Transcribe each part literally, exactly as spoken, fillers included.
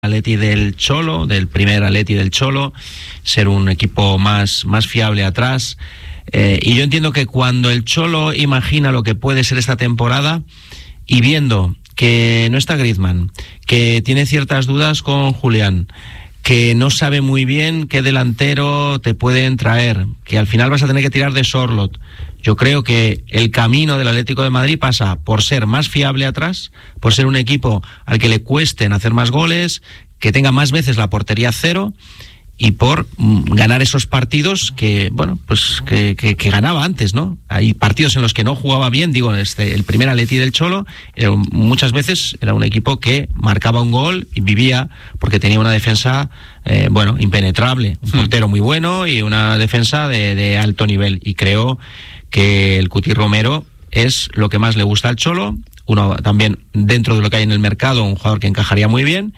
Atleti del Cholo, del primer Atleti del Cholo, ser un equipo más, más fiable atrás. Eh, y yo entiendo que cuando el Cholo imagina lo que puede ser esta temporada y viendo que no está Griezmann, que tiene ciertas dudas con Julián, que no sabe muy bien qué delantero te pueden traer, que al final vas a tener que tirar de Sorloth. Yo creo que el camino del Atlético de Madrid pasa por ser más fiable atrás, por ser un equipo al que le cuesten hacer más goles, que tenga más veces la portería cero y por mm, ganar esos partidos que, bueno, pues que, que, que ganaba antes, ¿no? Hay partidos en los que no jugaba bien, digo, este, el primer Atleti del Cholo, eh, muchas veces era un equipo que marcaba un gol y vivía porque tenía una defensa, eh, bueno, impenetrable, un portero muy bueno y una defensa de, de alto nivel. Y creo que el Cuti Romero es lo que más le gusta al Cholo, uno también dentro de lo que hay en el mercado, un jugador que encajaría muy bien.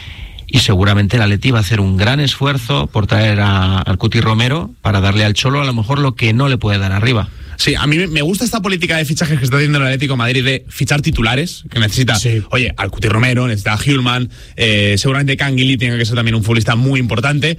Y seguramente el Atleti va a hacer un gran esfuerzo por traer a, al Cuti Romero para darle al Cholo a lo mejor lo que no le puede dar arriba. Sí, a mí me gusta esta política de fichajes que está haciendo el Atlético de Madrid de fichar titulares, que necesita, sí. oye, al Cuti Romero, necesita a Hjulmand, eh, seguramente Canguilí tiene que ser también un futbolista muy importante,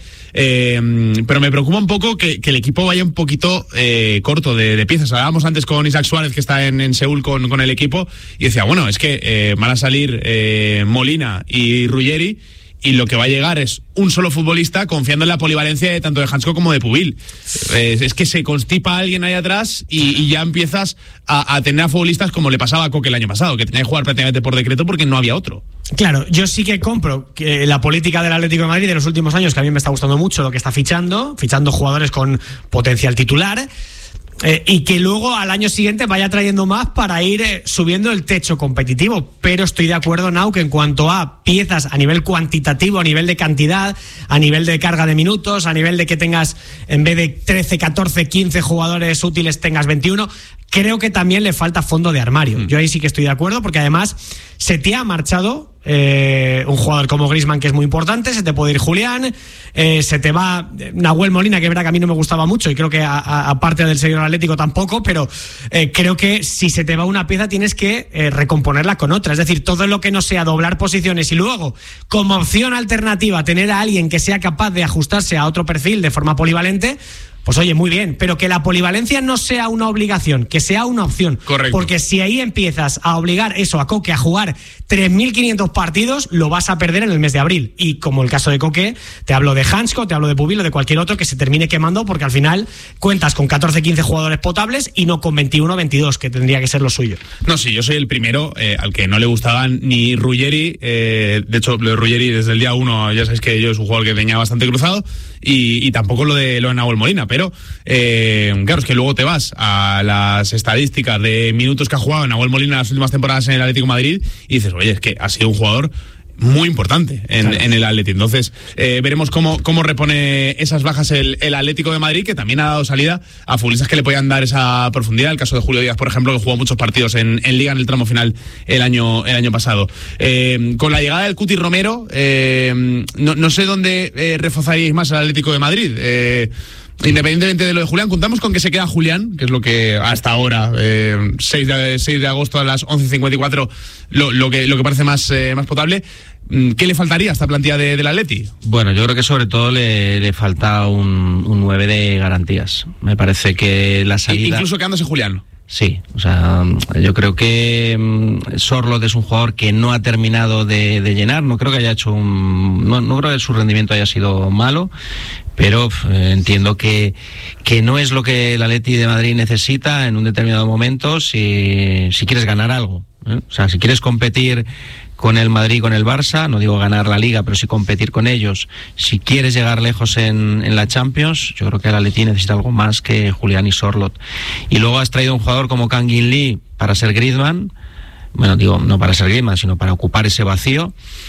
eh, pero me preocupa un poco que, que el equipo vaya un poquito eh, corto de, de piezas. Hablábamos antes con Isaac Suárez, que está en, en Seúl con, con el equipo, y decía, bueno, es que eh, van a salir eh, Molina y Ruggeri, y lo que va a llegar es un solo futbolista confiando en la polivalencia de tanto de Hansko como de Pubil. Eh, es que se constipa alguien ahí atrás y, y ya empiezas a, a tener a futbolistas como le pasaba a Coque el año pasado, que tenía que jugar prácticamente por decreto porque no había otro. Claro, yo sí que compro que la política del Atlético de Madrid de los últimos años, que a mí me está gustando mucho lo que está fichando, fichando jugadores con potencial titular, Eh, y que luego al año siguiente vaya trayendo más para ir eh, subiendo el techo competitivo. Pero estoy de acuerdo, Nau, que en cuanto a piezas a nivel cuantitativo, a nivel de cantidad, a nivel de carga de minutos, a nivel de que tengas en vez de trece, catorce, quince jugadores útiles tengas veintiuno, creo que también le falta fondo de armario. Mm. Yo ahí sí que estoy de acuerdo, porque además se te ha marchado Eh, un jugador como Griezmann, que es muy importante, se te puede ir Julián, eh, se te va Nahuel Molina, que es verdad que a mí no me gustaba mucho y creo que aparte del señor Atlético tampoco, pero eh, creo que si se te va una pieza tienes que eh, recomponerla con otra, es decir, todo lo que no sea doblar posiciones y luego como opción alternativa tener a alguien que sea capaz de ajustarse a otro perfil de forma polivalente, pues oye, muy bien, pero que la polivalencia no sea una obligación, que sea una opción. Correcto. Porque si ahí empiezas a obligar eso a Coque a jugar tres mil quinientos partidos, lo vas a perder en el mes de abril. Y como el caso de Coque, te hablo de Hansko, te hablo de Pubil o de cualquier otro que se termine quemando, porque al final cuentas con catorce, quince jugadores potables y no con veintiuno o veintidós, que tendría que ser lo suyo. No, sí, yo soy el primero eh, al que no le gustaban ni Ruggeri, eh, de hecho, lo de Ruggeri desde el día uno, ya sabéis que yo es un jugador que tenía bastante cruzado, y, y tampoco lo de, lo de Nahuel Molina, pero eh, claro, es que luego te vas a las estadísticas de minutos que ha jugado Nahuel Molina en las últimas temporadas en el Atlético de Madrid y dices, oye, es que ha sido un jugador muy importante en, claro. en el Atleti. Entonces eh, veremos cómo, cómo repone esas bajas el, el Atlético de Madrid, que también ha dado salida a futbolistas que le podían dar esa profundidad. El caso de Julio Díaz, por ejemplo, que jugó muchos partidos en, en Liga en el tramo final el año, el año pasado. Eh, con la llegada del Cuti Romero, eh, no, no sé dónde eh, reforzaríais más al Atlético de Madrid. Eh, Independientemente de lo de Julián, contamos con que se queda Julián, que es lo que hasta ahora, eh, seis de agosto a las once cincuenta y cuatro, lo, lo, que, lo que parece más, eh, más potable. ¿Qué le faltaría a esta plantilla de, del Atleti? Bueno, yo creo que sobre todo le, le falta un, un nueve de garantías. Me parece que la salida... Incluso quedándose Julián. Sí, o sea, yo creo que um, Sorloth es un jugador que no ha terminado de, de llenar, no creo que haya hecho un... No, no creo que su rendimiento haya sido malo, pero eh, entiendo que, que no es lo que el Atleti de Madrid necesita en un determinado momento si, si quieres ganar algo, ¿eh? O sea, si quieres competir con el Madrid, con el Barça, no digo ganar la Liga, pero sí competir con ellos. Si quieres llegar lejos en, en la Champions, yo creo que el Atleti necesita algo más que Julián y Sorloth. Y luego has traído un jugador como Canguilí para ser Griezmann, bueno, digo, no para ser Griezmann, sino para ocupar ese vacío.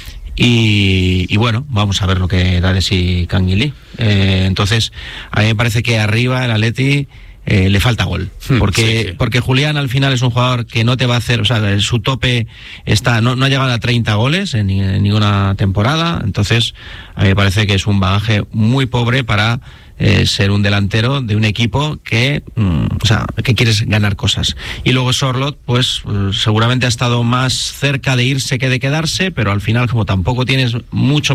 Y, y bueno, vamos a ver lo que da de sí Canguilí. Eh, entonces, a mí me parece que arriba el Atleti eh, le falta gol. Porque, sí, sí. porque Julián al final es un jugador que no te va a hacer, o sea, su tope está, no, no ha llegado a treinta goles en, en ninguna temporada, entonces a mí me parece que es un bagaje muy pobre para eh, ser un delantero de un equipo que, mm, o sea, que quieres ganar cosas. Y luego Sorloth, pues seguramente ha estado más cerca de irse que de quedarse, pero al final como tampoco tienes mucho